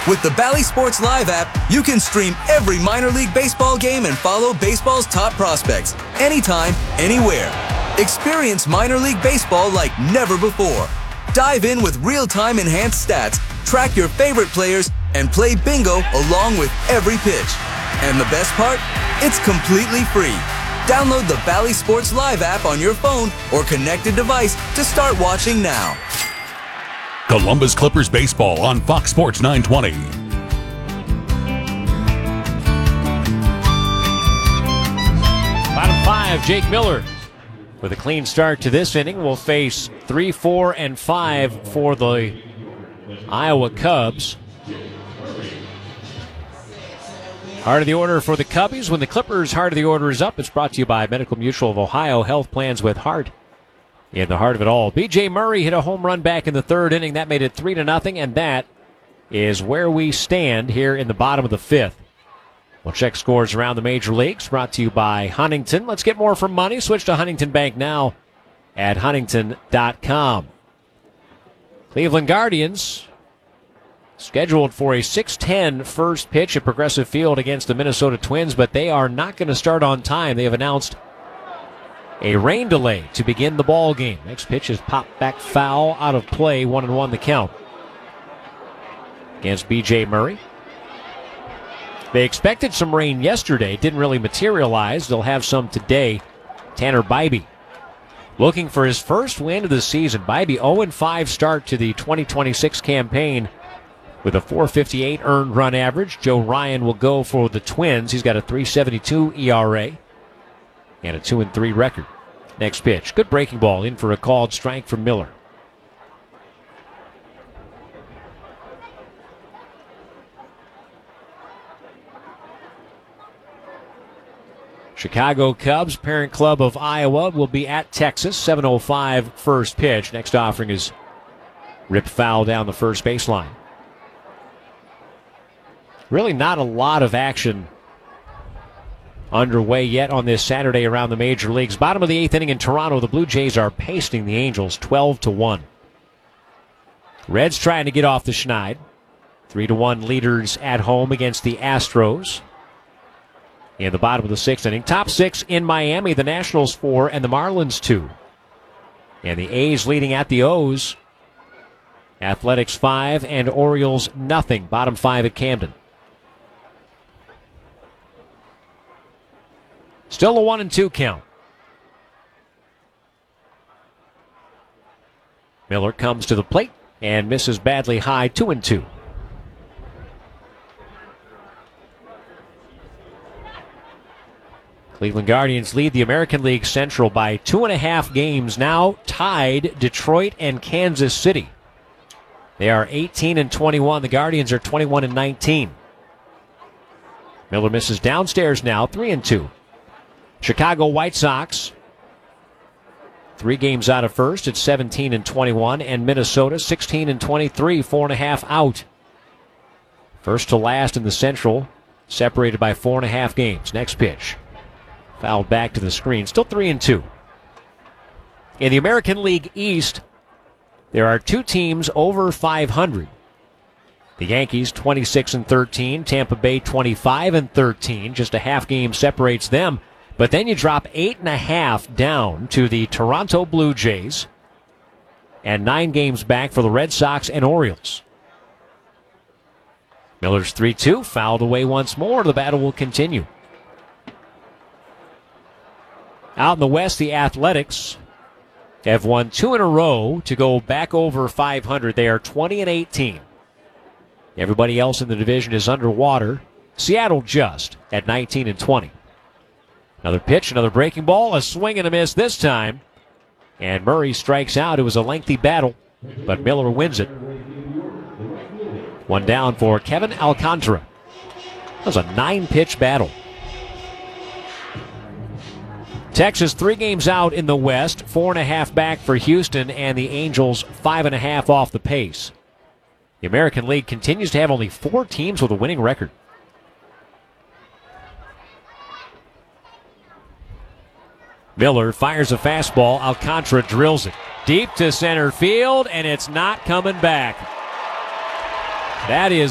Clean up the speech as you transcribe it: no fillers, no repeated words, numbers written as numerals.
With the Bally Sports Live app, you can stream every minor league baseball game and follow baseball's top prospects anytime, anywhere. Experience minor league baseball like never before. Dive in with real-time enhanced stats, track your favorite players, and play bingo along with every pitch. And the best part? It's completely free. Download the Bally Sports Live app on your phone or connected device to start watching now. Columbus Clippers baseball on Fox Sports 920. Bottom five, Jake Miller with a clean start to this inning will face 3, 4, and 5 for the Iowa Cubs. Heart of the order for the Cubbies. When the Clippers' heart of the order is up, it's brought to you by Medical Mutual of Ohio. Health plans with heart in the heart of it all. B.J. Murray hit a home run back in the third inning. That made it 3-0, and that is where we stand here in the bottom of the fifth. We'll check scores around the major leagues, brought to you by Huntington. Let's get more from money. Switch to Huntington Bank now at huntington.com. Cleveland Guardians scheduled for a 6:10 first pitch at Progressive Field against the Minnesota Twins, but they are not going to start on time. They have announced a rain delay to begin the ball game. Next pitch is popped back foul, out of play, 1-1 the count against B.J. Murray. They expected some rain yesterday. Didn't really materialize. They'll have some today. Tanner Bybee looking for his first win of the season. Bybee 0-5 start to the 2026 campaign with a .458 earned run average. Joe Ryan will go for the Twins. He's got a .372 ERA and a 2-3 record. Next pitch. Good breaking ball in for a called strike from Miller. Chicago Cubs, parent club of Iowa, will be at Texas. 7:05 first pitch. Next offering is ripped foul down the first baseline. Really not a lot of action underway yet on this Saturday around the major leagues. Bottom of the eighth inning in Toronto, the Blue Jays are pasting the Angels 12-1. Reds trying to get off the schneid. 3-1 leaders at home against the Astros. In the bottom of the sixth inning. Top six in Miami, the Nationals 4 and the Marlins 2. And the A's leading at the O's. Athletics 5 and Orioles nothing. Bottom 5 at Camden. Still a 1-2 count. Miller comes to the plate and misses badly high, 2-2. Cleveland Guardians lead the American League Central by 2.5 games now, tied Detroit and Kansas City. They are 18-21. The Guardians are 21-19. Miller misses downstairs now, 3-2. Chicago White Sox, 3 games out of first at 17-21, and Minnesota 16-23, 4.5 out. First to last in the Central, separated by 4.5 games. Next pitch. Fouled back to the screen. Still 3-2. In the American League East, there are 2 teams over 500. The Yankees 26-13, Tampa Bay 25-13. Just a half game separates them. But then you drop 8.5 down to the Toronto Blue Jays and 9 games back for the Red Sox and Orioles. Miller's 3-2, fouled away once more. The battle will continue. Out in the West, the Athletics have won 2 in a row to go back over 500. They are 20-18. Everybody else in the division is underwater. Seattle just at 19-20. Another pitch, another breaking ball, a swing and a miss this time. And Murray strikes out. It was a lengthy battle, but Miller wins it. One down for Kevin Alcantara. That was a 9-pitch battle. Texas 3 games out in the West, 4.5 back for Houston, and the Angels 5.5 off the pace. The American League continues to have only 4 teams with a winning record. Miller fires a fastball. Alcantara drills it deep to center field, and it's not coming back. That is